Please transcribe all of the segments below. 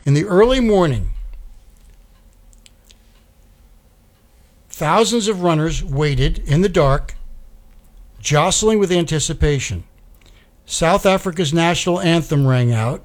In the early morning, thousands of runners waited in the dark, jostling with anticipation. South Africa's national anthem rang out,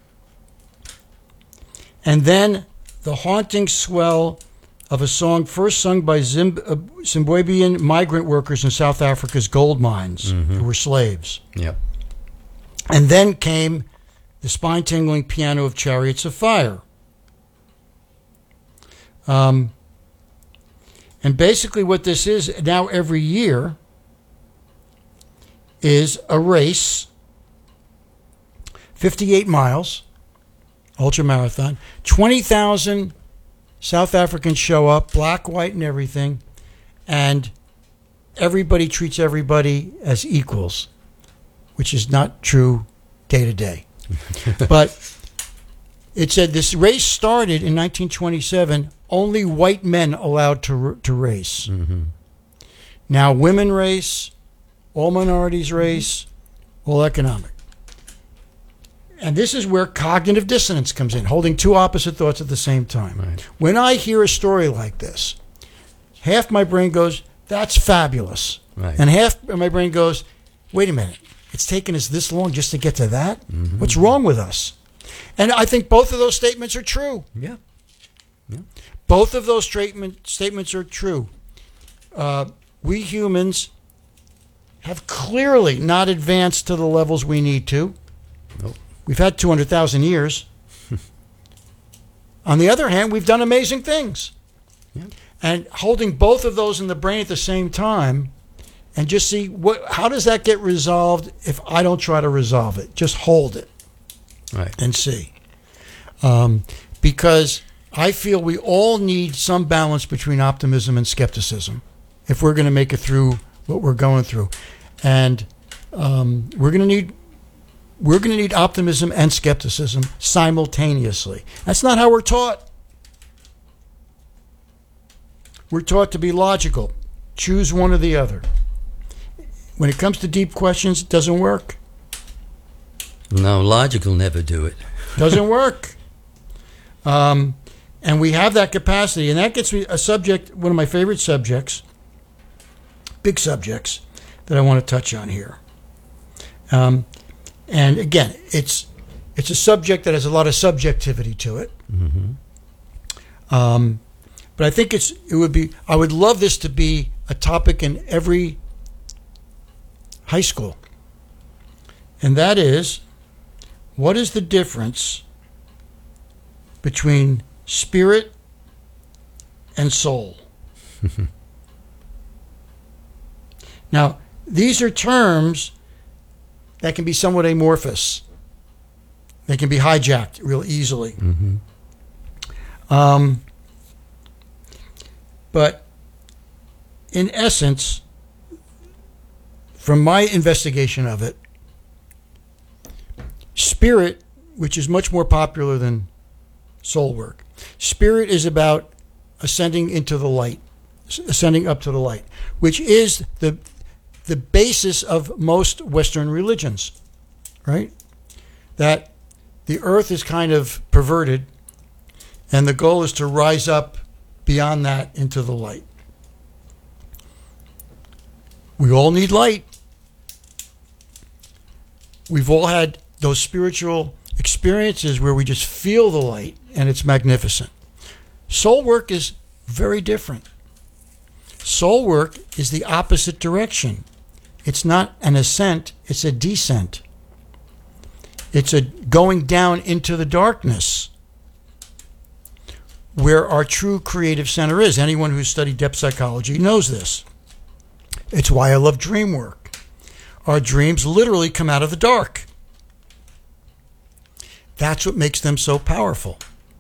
and then the haunting swell of a song first sung by Zimbabwean migrant workers in South Africa's gold mines, who were slaves. Yep. And then came the spine-tingling piano of Chariots of Fire. And basically what this is now every year is a race, 58 miles, ultramarathon. 20,000 South Africans show up, black, white, and everything, and everybody treats everybody as equals, which is not true day to day. But it said this race started in 1927, only white men allowed to race. Mm-hmm. Now women race, all minorities race, all economic. And this is where cognitive dissonance comes in, holding two opposite thoughts at the same time. Right. When I hear a story like this, half my brain goes, that's fabulous. Right. And half of my brain goes, wait a minute, it's taken us this long just to get to that? Mm-hmm. What's wrong with us? And I think both of those statements are true. Yeah. Both of those statements are true. We humans have clearly not advanced to the levels we need to. Nope. We've had 200,000 years. On the other hand, we've done amazing things. Yeah. And holding both of those in the brain at the same time and just see how does that get resolved if I don't try to resolve it. Just hold it. Right. And see. Because I feel we all need some balance between optimism and skepticism if we're going to make it through what we're going through. And we're going to need optimism and skepticism simultaneously. That's not how we're taught. We're taught to be logical. Choose one or the other. When it comes to deep questions, it doesn't work. No, logic will never do it. Doesn't work. And we have that capacity. And that gets me a subject, one of my favorite subjects, big subjects, that I want to touch on here. And again, it's a subject that has a lot of subjectivity to it. Mm-hmm. But I think I would love this to be a topic in every high school. And that is, what is the difference between spirit and soul? Now, these are terms that can be somewhat amorphous. They can be hijacked real easily. Mm-hmm. But in essence, from my investigation of it, spirit, which is much more popular than soul work, spirit is about ascending into the light, ascending up to the light, which is the basis of most Western religions, right? That the earth is kind of perverted, and the goal is to rise up beyond that into the light. We all need light. We've all had those spiritual experiences where we just feel the light and it's magnificent. Soul work is very different. Soul work is the opposite direction. It's not an ascent, it's a descent. It's a going down into the darkness where our true creative center is. Anyone who's studied depth psychology knows this. It's why I love dream work. Our dreams literally come out of the dark. That's what makes them so powerful.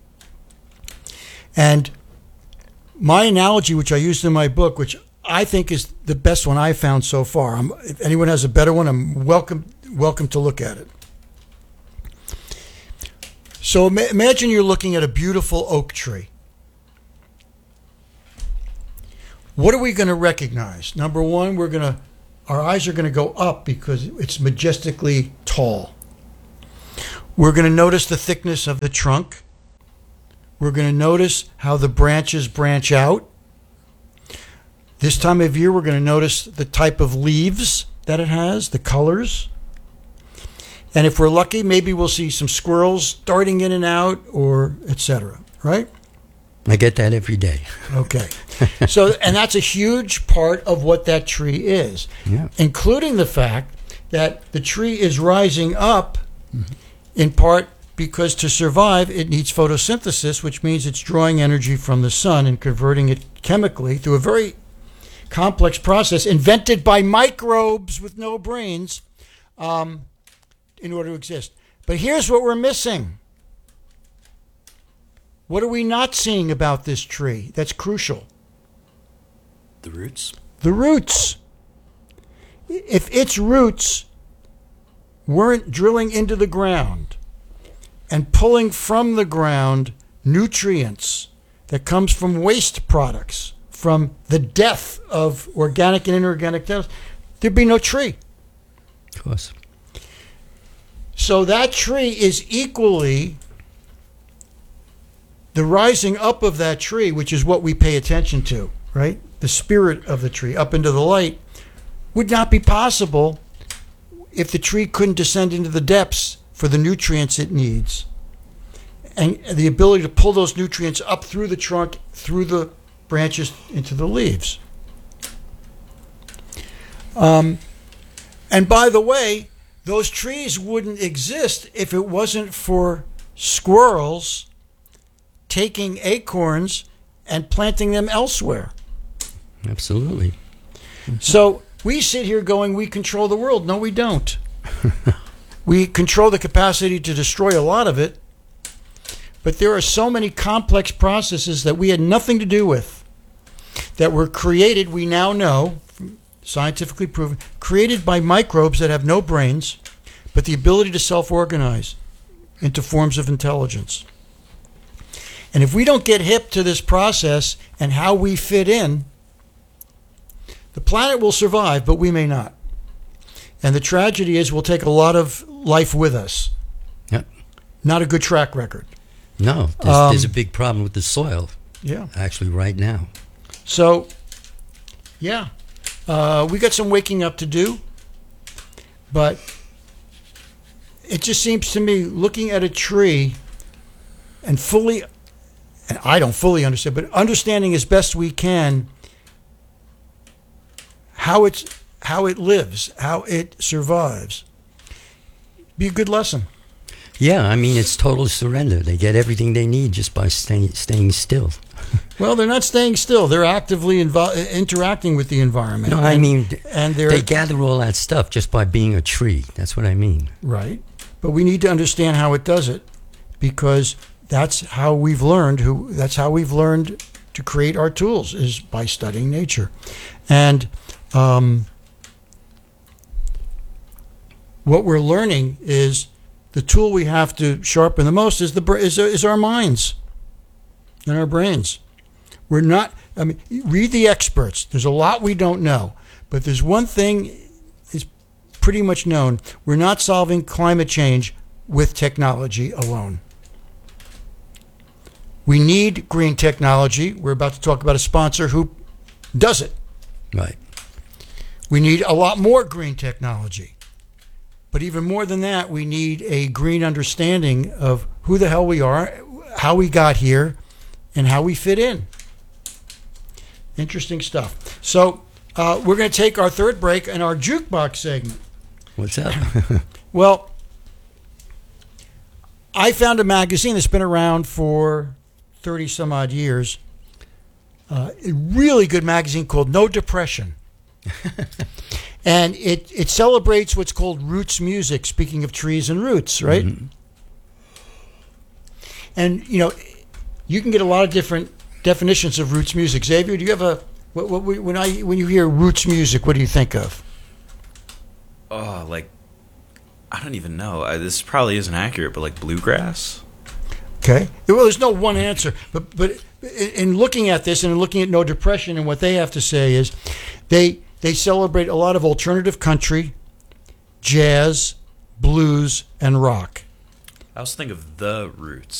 And my analogy, which I used in my book, which I think is the best one I've found so far. If anyone has a better one, I'm welcome to look at it. So imagine you're looking at a beautiful oak tree. What are we going to recognize? Number one, our eyes are going to go up because it's majestically tall. We're going to notice the thickness of the trunk We're going to notice how the branches branch out. This time of year, we're going to notice the type of leaves that it has, the colors. And if we're lucky, maybe we'll see some squirrels darting in and out, or etc. Right? I get that every day. Okay. So, and that's a huge part of what that tree is, including the fact that the tree is rising up in part because to survive, it needs photosynthesis, which means it's drawing energy from the sun and converting it chemically through a very complex process invented by microbes with no brains in order to exist. But here's what we're missing. What are we not seeing about this tree that's crucial? The roots. The roots. If its roots weren't drilling into the ground and pulling from the ground nutrients that comes from waste products, from the death of organic and inorganic death, there'd be no tree. Of course. So that tree is equally, the rising up of that tree, which is what we pay attention to, right? The spirit of the tree up into the light, would not be possible if the tree couldn't descend into the depths for the nutrients it needs. And the ability to pull those nutrients up through the trunk, through the branches, into the leaves. And by the way, those trees wouldn't exist if it wasn't for squirrels taking acorns and planting them elsewhere. Absolutely. So we sit here going, we control the world. No, we don't. We control the capacity to destroy a lot of it, but there are so many complex processes that we had nothing to do with, that were created, we now know, scientifically proven, created by microbes that have no brains, but the ability to self-organize into forms of intelligence. And if we don't get hip to this process and how we fit in, the planet will survive, but we may not. And the tragedy is we'll take a lot of life with us. Yep. Not a good track record. No, there's a big problem with the soil. Yeah. Actually, right now. So, yeah, we got some waking up to do, but it just seems to me, looking at a tree and I don't fully understand, but understanding as best we can how it lives, how it survives, be a good lesson. Yeah, I mean, it's total surrender. They get everything they need just by staying still. Well, they're not staying still. They're actively interacting with the environment. No, I mean, and they gather all that stuff just by being a tree. That's what I mean. Right. But we need to understand how it does it, because that's how we've learned to create our tools, is by studying nature. And what we're learning is the tool we have to sharpen the most is our minds and our brains. We're not, I mean, read the experts. There's a lot we don't know, but there's one thing is pretty much known. We're not solving climate change with technology alone. We need green technology. We're about to talk about a sponsor who does it. Right. We need a lot more green technology. But even more than that, we need a green understanding of who the hell we are, how we got here, and how we fit in. Interesting stuff. So we're going to take our third break in our jukebox segment. What's up? Well, I found a magazine that's been around for 30 some odd years. A really good magazine called No Depression. And it celebrates what's called roots music, speaking of trees and roots, right? Mm-hmm. And, you can get a lot of different definitions of roots music. Xavier, do you have when you hear roots music, what do you think of? Oh, I don't even know. This probably isn't accurate, but bluegrass? Okay. Well, there's no one answer. But in looking at this and in looking at No Depression, and what they have to say is they celebrate a lot of alternative country, jazz, blues, and rock. I also think of the Roots.